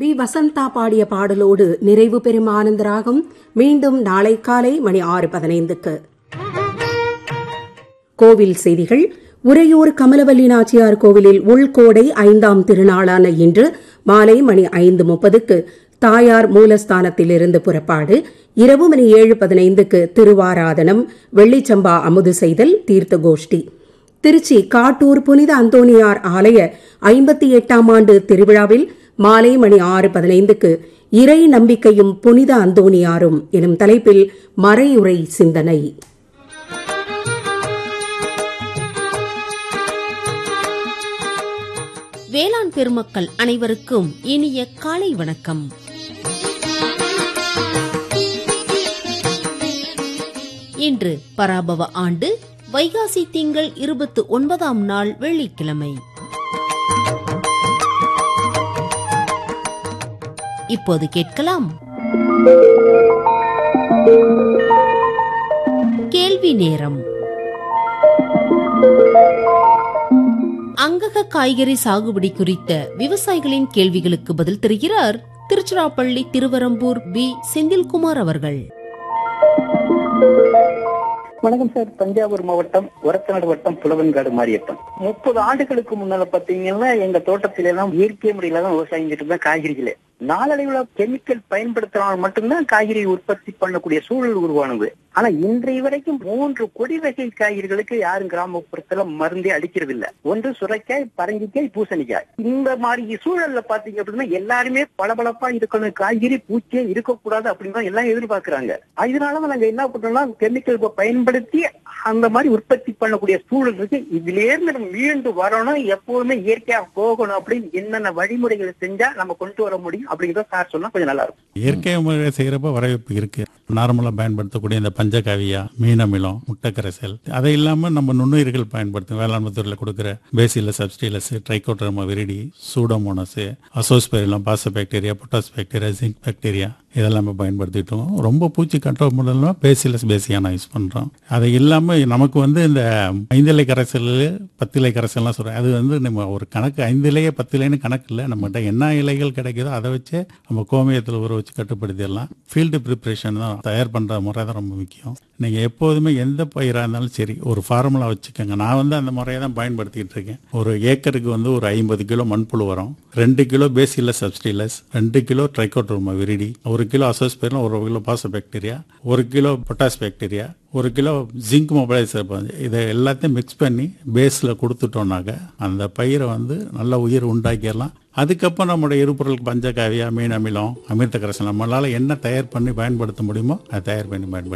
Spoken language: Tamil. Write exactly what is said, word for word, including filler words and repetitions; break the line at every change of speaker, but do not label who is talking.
பி வசந்தா பாடிய பாடலோடு நிறைவு பெறும் ஆனந்தராகம் மீண்டும் நாளை காலை மணி ஆறு பதினைந்துக்கு. கோவில் செய்திகள். உறையூர் கமலவல்லி நாச்சியார் கோவிலில் உள்கோடை ஐந்தாம் திருநாளான இன்று மாலை மணி ஐந்து முப்பதுக்கு தாயார் மூலஸ்தானத்திலிருந்து புறப்பாடு, இரவு மணி ஏழு பதினைந்துக்கு திருவாராதனம், வெள்ளிச்சம்பா அமுது செய்தல், தீர்த்த கோஷ்டி. திருச்சி காட்டூர் புனித அந்தோணியார் ஆலய ஐம்பத்தி எட்டாம் ஆண்டு திருவிழாவில் மாலை மணி ஆறு பதினைந்துக்கு இறை நம்பிக்கையும் புனித அந்தோணியாரும் எனும் தலைப்பில் மறையுரை சிந்தனை.
வேளாண் பெருமக்கள் அனைவருக்கும் இனிய காலை வணக்கம். இன்று பராபவ ஆண்டு வைகாசி திங்கள் இருபத்து ஒன்பதாம் நாள் வெள்ளிக்கிழமை. இப்போது கேட்கலாம் கேள்வி நேரம். அங்கக காய்கறி சாகுபடி குறித்த விவசாயிகளின் கேள்விகளுக்கு பதில் தருகிறார் திருச்சிராப்பள்ளி திருவரம்பூர் பி செந்தில்குமார் அவர்கள்.
வணக்கம் சார். தஞ்சாவூர் மாவட்டம் ஒரத்தநாடு வட்டம் புலவன்காடு மாரியப்பன். முப்பது ஆண்டுகளுக்கு முன்னால பாத்தீங்கன்னா எங்க தோட்டத்தில எல்லாம் இயற்கை முறையில தான் விவசாயம் செஞ்சுட்டு இருந்தேன். காய்கறிகளே நாளடைவுல கெமிக்கல் பயன்படுத்தினால் மட்டும்தான் காய்கறி உற்பத்தி பண்ணக்கூடிய சூழல் உருவானது. ஆனா இன்றைய வரைக்கும் மூன்று கொடி வகை காய்கறிகளுக்கு யாரும் கிராமப்புறத்துல மருந்தே அடிக்கிறது இல்ல. ஒன்று சுரைக்காய், பரங்கிக்காய், பூசணிக்காய். இந்த மாதிரி சூழல்ல பாத்தீங்க அப்படின்னா எல்லாருமே பளபளப்பா இருக்கணும், காய்கறி பூச்சியே இருக்கக்கூடாது அப்படின்னு எல்லாம் எதிர்பார்க்கிறாங்க. அதனாலதான் நாங்க என்ன பண்றோம்னா கெமிக்கல் பயன்படுத்தி அந்த மாதிரி உற்பத்தி பண்ணக்கூடிய சூழல் இருக்கு. இதுல இருந்து நம்ம மீண்டு வரணும், எப்பவுமே இயற்கையா போகணும் அப்படின்னு என்னென்ன வழிமுறைகளை செஞ்சா நம்ம கொண்டு வர முடியும் அப்படிங்கிறத சார் சொன்னா கொஞ்சம் நல்லா இருக்கும்.
இயற்கை முறை செய்யறப்ப வரவேற்பு இருக்கு. நார்மலா பயன்படுத்தக்கூடிய இந்த பஞ்சகாவியா, மீனமிலம், முட்டைக்கரைசல், அதை இல்லாம நம்ம நுண்ணுயிர்கள் பயன்படுத்தும் வேளாண்மை துறையில கொடுக்கிற bacillus, subtilis, trichoderma viride, Pseudomonas, Azospirillum, பாசபாக்டீரியா, potash bacteria, zinc bacteria இதெல்லாம் பயன்படுத்திட்டோம். ரொம்ப பூச்சி கண்ட்ரோல் பண்ணலாம் பேசிலஸ் பேசியானா யூஸ் பண்றோம். அதை இல்லாம நமக்கு வந்து இந்த ஐந்திலை கரைசல், பத்திலை கரைசல்லாம் சொல்றோம். அது வந்து நம்ம ஒரு கணக்கு ஐந்திலையே பத்திலைன்னு கணக்கு இல்லை. நம்மகிட்ட என்ன இலைகள் கிடைக்குதோ அதை வச்சு நம்ம கோமியத்தில் ஊற வச்சு கட்டுப்படுத்திடலாம். ஃபீல்டு ப்ரிப்பரேஷன் தான், தயார் பண்ற முறை தான் ரொம்ப முக்கியம். நீங்க எப்போதுமே எந்த பயிராக இருந்தாலும் சரி ஒரு ஃபார்முலா வச்சுக்கோங்க. நான் வந்து அந்த முறையை தான் பயன்படுத்திக்கிட்டு இருக்கேன். ஒரு ஏக்கருக்கு வந்து ஒரு ஐம்பது கிலோ மண்புழு வரும், ரெண்டு கிலோ பேசிலஸ் சப்ஸ்டிலஸ், ரெண்டு கிலோ ட்ரைகோடர்மா விரிடி, ஒரு கிலோ அசோஸ்பெரிலம், ஒரு கிலோ பாசபாக்டீரியா, ஒரு கிலோ பொட்டாஸ் பாக்டீரியா, ஒரு கிலோ ஜிங்க் மொபைலைசர், இதை எல்லாத்தையும் மிக்ஸ் பண்ணி பேஸில் கொடுத்துட்டோம்னாக்க அந்த பயிரை வந்து நல்ல உயிர் உண்டாக்கிடலாம். அதுக்கப்புறம் நம்மளுடைய எரிபொருள் பஞ்சகாவியா, மீன் அமிலம், அமிர்த கரைசல் நம்மளால என்ன தயார் பண்ணி பயன்படுத்த முடியுமோ அதை தயார் பண்ணி பயன்படுத்த